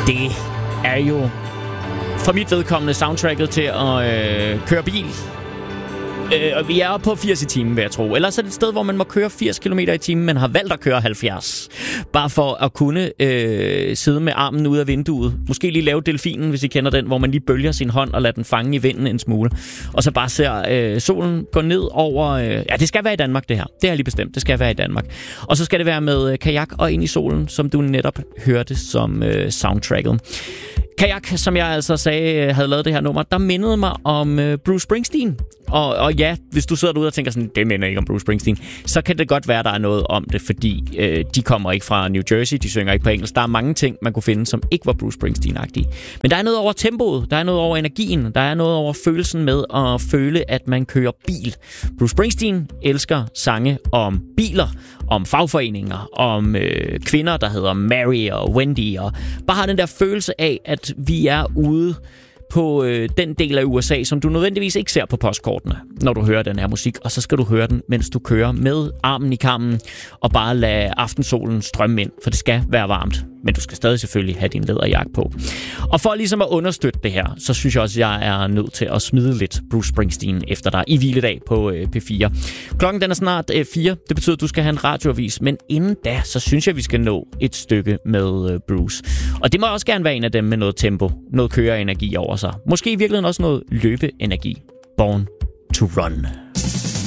Det er jo for mit vedkommende soundtracket til at køre bil. Og vi er oppe på 80 i timen, vil jeg tro. Ellers er det et sted, hvor man må køre 80 km i timen, men har valgt at køre 70. Bare for at kunne sidde med armen ud af vinduet. Måske lige lave delfinen, hvis I kender den, hvor man lige bølger sin hånd og lader den fange i vinden en smule. Og så bare ser solen gå ned over... ja, det skal være i Danmark, det her. Det er lige bestemt. Det skal være i Danmark. Og så skal det være med kajak og ind i solen, som du netop hørte som soundtracket. Kajak, som jeg altså sagde, havde lavet det her nummer, der mindede mig om Bruce Springsteen. Og ja, hvis du sidder derude og tænker sådan, det minder ikke om Bruce Springsteen, så kan det godt være, der er noget om det, fordi de kommer ikke fra New Jersey, de synger ikke på engelsk. Der er mange ting, man kunne finde, som ikke var Bruce Springsteen-agtige. Men der er noget over tempoet, der er noget over energien, der er noget over følelsen med at føle, at man kører bil. Bruce Springsteen elsker sange om biler, om fagforeninger, om kvinder, der hedder Mary og Wendy, og bare har den der følelse af, at vi er ude på den del af USA, som du nødvendigvis ikke ser på postkortene, når du hører den her musik, og så skal du høre den, mens du kører med armen i kammen, og bare lade aftensolen strømme ind, for det skal være varmt, men du skal stadig selvfølgelig have din læderjakke på. Og for ligesom at understøtte det her, så synes jeg også, at jeg er nødt til at smide lidt Bruce Springsteen efter dig i hviledag på P4. Klokken den er snart 4, det betyder, at du skal have en radioavis, men inden da, så synes jeg, vi skal nå et stykke med Bruce. Og det må også gerne være en af dem med noget tempo, noget køreenergi over sig. Måske i virkeligheden også noget løbeenergi. Born to Run.